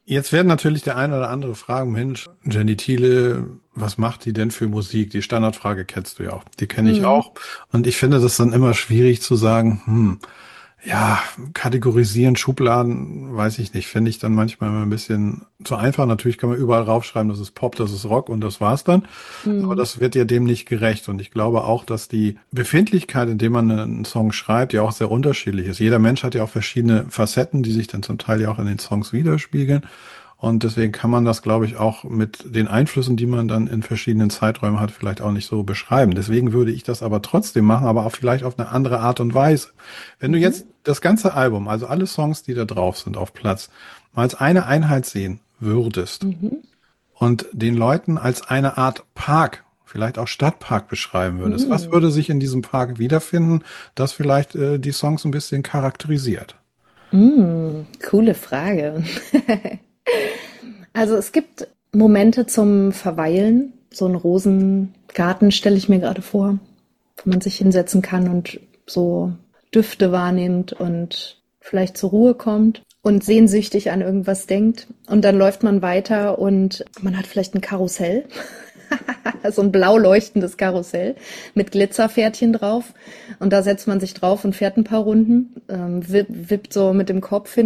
Jetzt werden natürlich der eine oder andere fragen, Mensch, Jenny Thiele, was macht die denn für Musik? Die Standardfrage kennst du ja auch. Die kenne ich Mhm. auch. Und ich finde das dann immer schwierig zu sagen, ja, kategorisieren, Schubladen, weiß ich nicht, finde ich dann manchmal immer ein bisschen zu einfach. Natürlich kann man überall raufschreiben, das ist Pop, das ist Rock und das war's dann. Aber Mhm. das wird ja dem nicht gerecht. Und ich glaube auch, dass die Befindlichkeit, in dem man einen Song schreibt, ja auch sehr unterschiedlich ist. Jeder Mensch hat ja auch verschiedene Facetten, die sich dann zum Teil ja auch in den Songs widerspiegeln. Und deswegen kann man das, glaube ich, auch mit den Einflüssen, die man dann in verschiedenen Zeiträumen hat, vielleicht auch nicht so beschreiben. Deswegen würde ich das aber trotzdem machen, aber auch vielleicht auf eine andere Art und Weise. Wenn du Mhm. jetzt das ganze Album, also alle Songs, die da drauf sind auf Platz, mal als eine Einheit sehen würdest Mhm. und den Leuten als eine Art Park, vielleicht auch Stadtpark beschreiben würdest, was Mhm. würde sich in diesem Park wiederfinden, das vielleicht die Songs ein bisschen charakterisiert? Coole Frage. Also es gibt Momente zum Verweilen. So einen Rosengarten stelle ich mir gerade vor, wo man sich hinsetzen kann und so Düfte wahrnimmt und vielleicht zur Ruhe kommt und sehnsüchtig an irgendwas denkt. Und dann läuft man weiter und man hat vielleicht ein Karussell, so ein blau leuchtendes Karussell mit Glitzerpferdchen drauf. Und da setzt man sich drauf und fährt ein paar Runden, wippt so mit dem Kopf hin